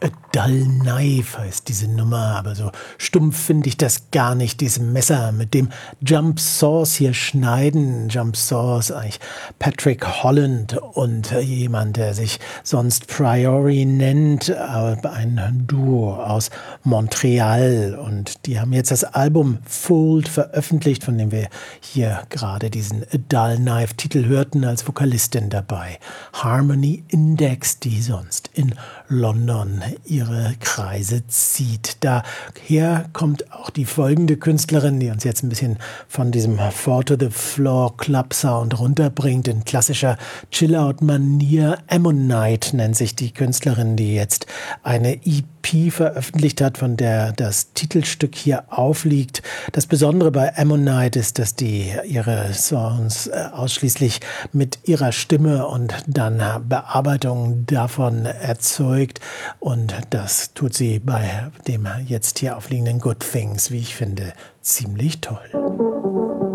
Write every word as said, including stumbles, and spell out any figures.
A Dull Knife heißt diese Nummer, aber so stumpf finde ich das gar nicht, dieses Messer, mit dem Jump Saws hier schneiden. Jump Saws, eigentlich Patrick Holland und jemand, der sich sonst Priori nennt, ein Duo aus Montreal, und die haben jetzt das Album Fold veröffentlicht, von dem wir hier gerade diesen A Dull Knife Titel hörten, als Vokalistin dabei Harmony Index, die sonst in London ihre Kreise zieht. Daher kommt auch die folgende Künstlerin, die uns jetzt ein bisschen von diesem Four to the Floor Club Sound runterbringt, in klassischer Chill-Out-Manier. Ammonite nennt sich die Künstlerin, die jetzt eine E P veröffentlicht hat, von der das Titelstück hier aufliegt. Das Besondere bei Ammonite ist, dass die ihre Songs ausschließlich mit ihrer Stimme und dann Bearbeitung davon erzeugt, und das tut sie bei dem jetzt hier aufliegenden Good Things, wie ich finde, ziemlich toll.